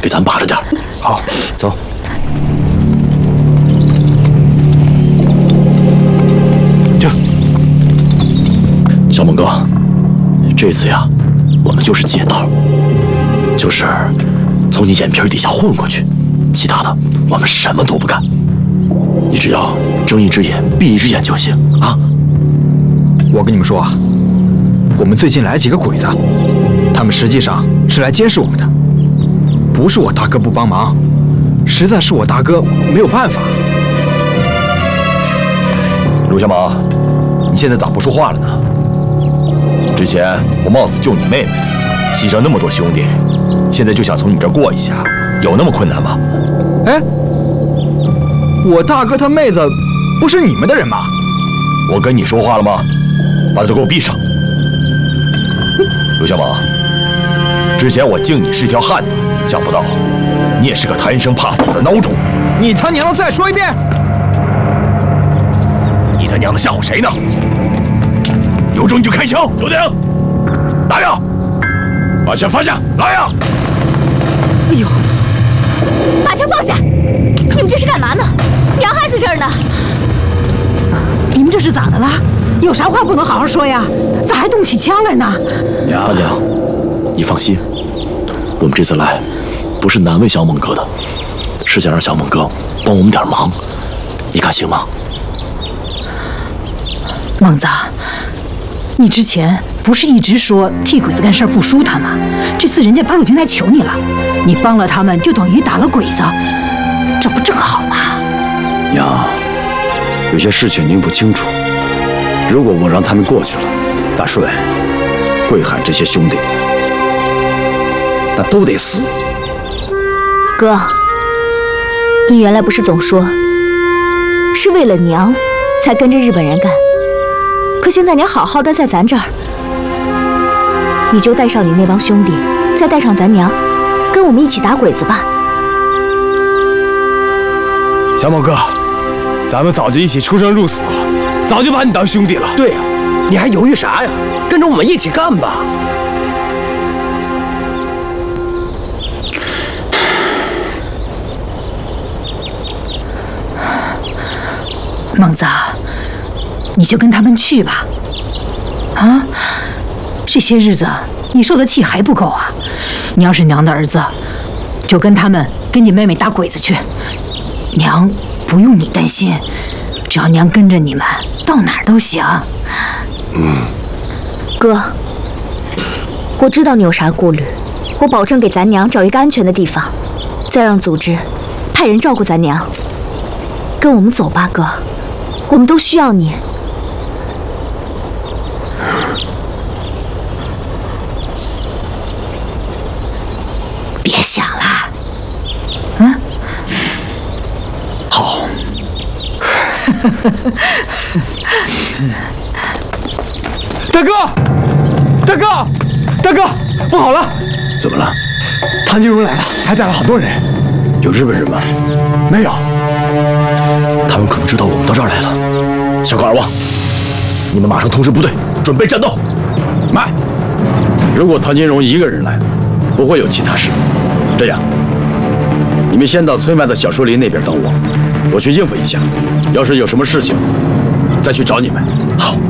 给咱把着点。 好，走。这， 小猛哥，这次呀，我们就是借道，就是从你眼皮底下混过去，其他的我们什么都不干。你只要睁一只眼闭一只眼就行啊！ 我跟你们说啊，我们最近来了几个鬼子，他们实际上是来监视我们的，不是我大哥不帮忙，实在是我大哥没有办法。 陆小马，你现在咋不说话了呢？之前我冒死救你妹妹，牺牲那么多兄弟，现在就想从你这儿过一下，有那么困难吗？ 哎，我大哥他妹子不是你们的人吗？ 我跟你说话了吗？把嘴给我闭上！陆小马，之前我敬你是条汉子，想不到你也是个贪生怕死的孬种！ 你他娘的再说一遍！ 你他娘的吓唬谁呢？有种你就开枪！有顶，拿呀！把枪放下！来呀！ 哎呦，把枪放下！你们这是干嘛呢？娘还在这儿呢！ 你们这是咋的了？有啥话不能好好说呀？咋还动起枪来呢？ 大娘，你放心，我们这次来不是难为小猛哥的，是想让小猛哥帮我们点忙，你看行吗？ 猛子，你之前不是一直说替鬼子干事不舒坦吗？这次人家八路军来求你了，你帮了他们就等于打了鬼子，这不正好吗？ 娘，有些事情您不清楚。如果我让他们过去了，大顺、贵海这些兄弟，那都得死。 哥，你原来不是总说是为了娘才跟着日本人干，可现在娘好好的在咱这儿，你就带上你那帮兄弟，再带上咱娘，跟我们一起打鬼子吧。 小猛哥，咱们早就一起出生入死过，早就把你当兄弟了。 对呀，你还犹豫啥呀？跟着我们一起干吧。 猛子，你就跟他们去吧。啊，这些日子你受的气还不够啊！你要是娘的儿子，就跟他们跟你妹妹打鬼子去。娘不用你担心，只要娘跟着你们，到哪儿都行。 哥，我知道你有啥顾虑，我保证给咱娘找一个安全的地方，再让组织派人照顾咱娘。跟我们走吧，哥，我们都需要你。 别想了，嗯。 好。 大哥，大哥，大哥，不好了！ 怎么了？ 谭金荣来了，还带了好多人。 有日本人吗？ 没有。 他们可能知道我们到这儿来了。 小高二旺，你们马上通知部队，准备战斗。 慢！如果谭金荣一个人来，不会有其他事。这样，你们先到村外的小树林那边等我，我去应付一下。要是有什么事情，再去找你们。 好。